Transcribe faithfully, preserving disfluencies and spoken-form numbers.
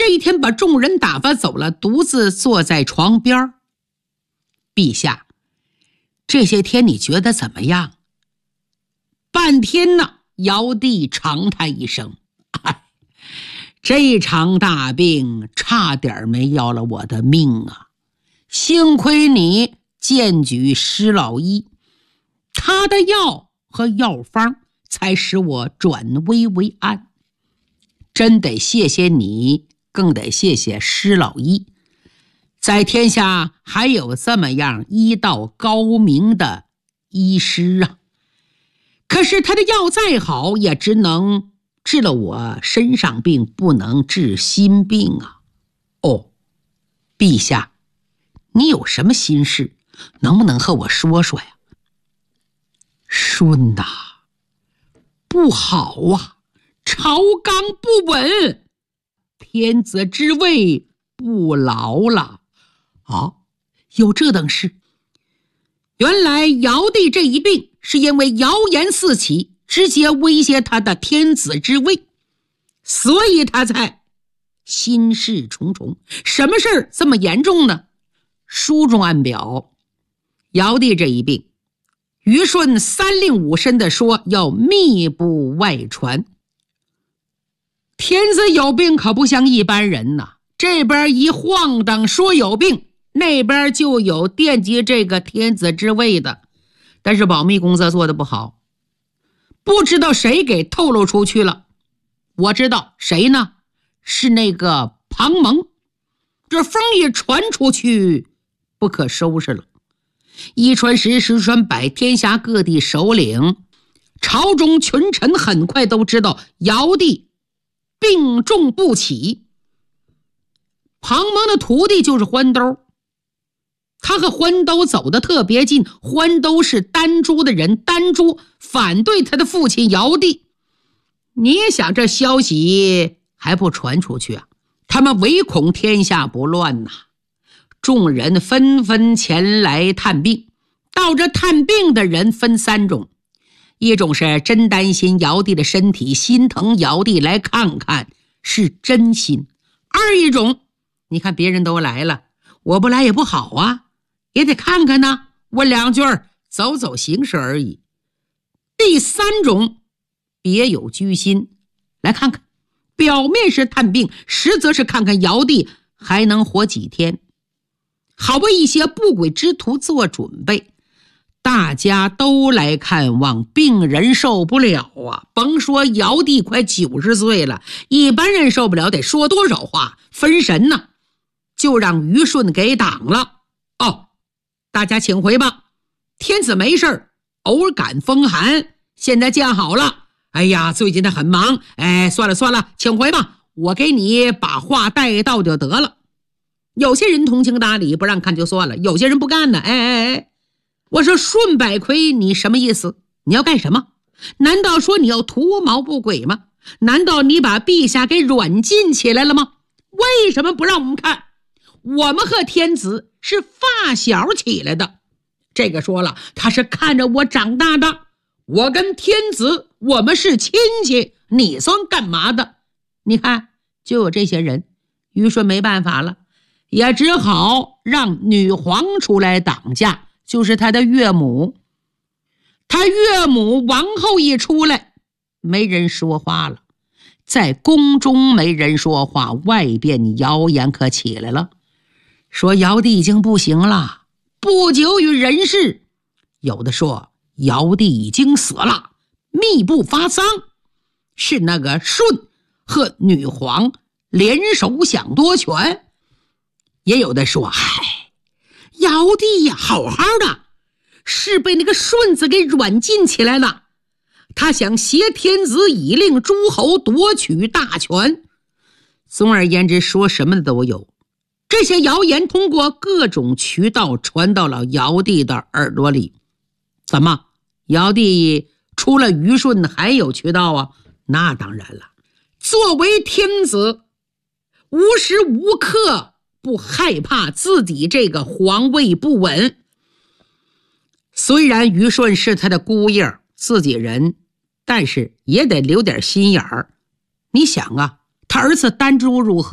这一天把众人打发走了，独自坐在床边。陛下，这些天你觉得怎么样？半天呢，尧帝长叹一声，哎，这场大病差点没要了我的命啊！幸亏你荐举施老医，他的药和药方才使我转危为安。真得谢谢你，更得谢谢施老医，在天下还有这么样医道高明的医师啊！可是他的药再好，也只能治了我身上病，不能治心病啊。哦，陛下，你有什么心事，能不能和我说说呀？舜呐，不好啊，朝纲不稳，天子之位不牢了啊！有这等事？原来尧帝这一病是因为谣言四起，直接威胁他的天子之位，所以他才心事重重。什么事儿这么严重呢？书中暗表，尧帝这一病，虞舜三令五申的说要密不外传。天子有病可不像一般人呐，这边一晃荡说有病，那边就有惦记这个天子之位的，但是保密工作做得不好，不知道谁给透露出去了。我知道谁呢？是那个庞蒙。这风一传出去，不可收拾了。一传十，十传百，天下各地首领、朝中群臣很快都知道尧帝病重不起。庞蒙的徒弟就是欢兜，他和欢兜走得特别近，欢兜是丹朱的人，丹朱反对他的父亲尧帝。你也想这消息还不传出去啊？他们唯恐天下不乱呐、啊。众人纷纷前来探病，到这探病的人分三种，一种是真担心尧帝的身体，心疼尧帝来看看，是真心；二一种，你看别人都来了，我不来也不好啊，也得看看呢，问两句，走走形式而已。第三种，别有居心，来看看，表面是探病，实则是看看尧帝还能活几天，好为一些不轨之徒做准备。大家都来看望，病人受不了啊！甭说尧帝快九十岁了，一般人受不了得说多少话，分神呢，就让虞舜给挡了。哦，大家请回吧，天子没事，偶尔感风寒，现在见好了。哎呀，最近他很忙，哎，算了算了，请回吧，我给你把话带到就得了。有些人通情达理，不让看就算了，有些人不干呢。哎哎哎，我说舜百魁，你什么意思？你要干什么？难道说你要图谋不轨吗？难道你把陛下给软禁起来了吗？为什么不让我们看？我们和天子是发小起来的，这个说了，他是看着我长大的，我跟天子我们是亲戚，你算干嘛的？你看就有这些人。虞舜没办法了，也只好让女皇出来挡驾，就是他的岳母。他岳母王后一出来，没人说话了，在宫中没人说话，外边谣言可起来了，说尧帝已经不行了，不久于人世。有的说尧帝已经死了，密不发丧，是那个舜和女皇联手想夺权。也有的说，嗨，尧帝呀，好好的，是被那个舜子给软禁起来了，他想挟天子以令诸侯夺取大权。总而言之，说什么的都有。这些谣言通过各种渠道传到了尧帝的耳朵里。怎么，尧帝除了虞舜还有渠道啊？那当然了，作为天子，无时无刻不害怕自己这个皇位不稳。虽然虞舜是他的姑爷自己人，但是也得留点心眼儿。你想啊，他儿子丹朱如何？